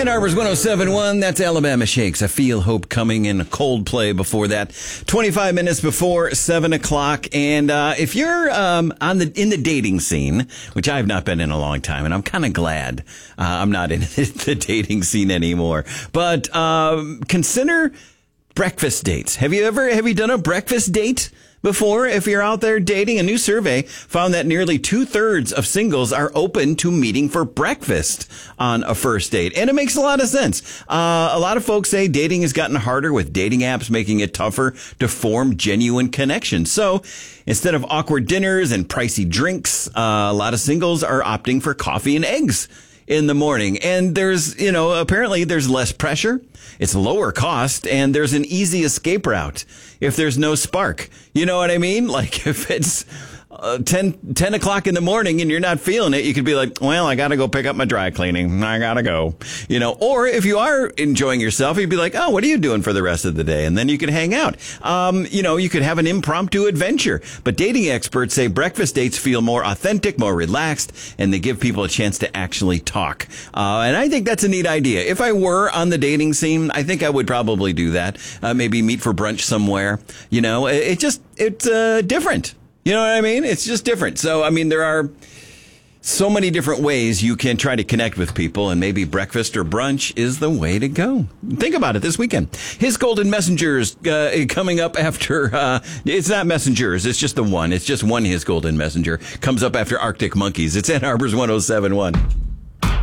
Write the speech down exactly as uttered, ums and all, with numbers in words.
Ann Arbor's one oh seven point one, that's Alabama Shakes. I Feel Hope Coming in Coldplay before that. twenty-five minutes before seven o'clock. And uh, if you're um, on the in the dating scene, which I have not been in a long time, and I'm kind of glad uh, I'm not in the dating scene anymore. But um, consider breakfast dates. Have you ever, have you done a breakfast date before? If you're out there dating, a new survey found that nearly two-thirds of singles are open to meeting for breakfast on a first date. And it makes a lot of sense. Uh, a lot of folks say dating has gotten harder with dating apps making it tougher to form genuine connections. So instead of awkward dinners and pricey drinks, uh, a lot of singles are opting for coffee and eggs in the morning. And there's, you know, apparently there's less pressure, it's lower cost, and there's an easy escape route if there's no spark. You know what I mean? Like if it's uh, ten, ten o'clock in the morning and you're not feeling it, you could be like, well, I got to go pick up my dry cleaning. I got to go, you know, or if you are enjoying yourself, you'd be like, oh, what are you doing for the rest of the day? And then you could hang out. Um, you know, you could have an impromptu adventure. But dating experts say breakfast dates feel more authentic, more relaxed, and they give people a chance to actually talk. Uh, and I think that's a neat idea. If I were on the dating scene, I think I would probably do that. Uh, maybe meet for brunch somewhere. You know, it, it just, it's uh, different. You know what I mean? It's just different. So, I mean, there are so many different ways you can try to connect with people, and maybe breakfast or brunch is the way to go. Think about it this weekend. His Golden Messengers uh, coming up after, uh, it's not Messengers, it's just the one. It's just one His Golden Messenger. Comes up after Arctic Monkeys. It's Ann Arbor's one oh seven point one.